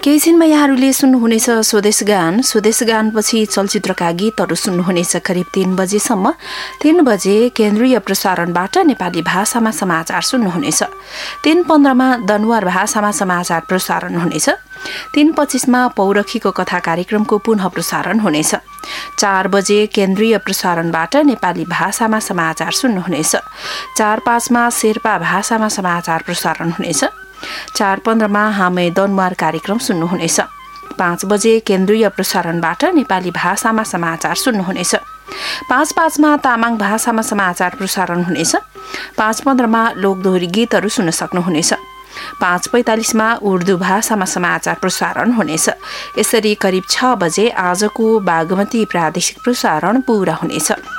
केही छिनमा यहाँहरूले सुन्नुहुनेछ स्वदेश गानपछि चलचित्रका गीतहरू सुन्नुहुनेछ करिब 3 बजेसम्म। 3 बजे केन्द्रीय प्रसारणबाट नेपाली भाषामा समाचार सुन्नुहुनेछ। 3:15मा दनुवार भाषामा समाचार प्रसारण हुनेछ। 3:25मा पौरखीको कथा कार्यक्रमको पुनः प्रसारण हुनेछ। 4 बजे केन्द्रीय प्रसारणबाट नेपाली भाषामा समाचार सुन्नुहुनेछ। 4:05मा शेर्पा भाषामा समाचार प्रसारण हुनेछ। 4:15मा हामी दनुवार कार्यक्रम सुन्नुहुनेछ। 5 बजे केन्द्रीय प्रसारणबाट नेपाली भाषामा समाचार सुन्नुहुनेछ। 5:05मा तामाङ भाषामा समाचार प्रसारण हुनेछ। 5:15मा लोकदोहोरी गीतहरू सुन्न सक्नुहुनेछ। 5:45मा उर्दू भाषामा समाचार प्रसारण हुनेछ। यसरी करिब 6 बजे आजको बागमती प्रादेशिक प्रसारण पूरा हुनेछ।